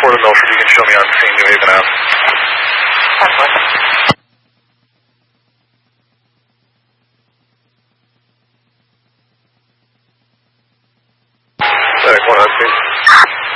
Port of Milford, you can show me on scene New Haven Ave. One on scene.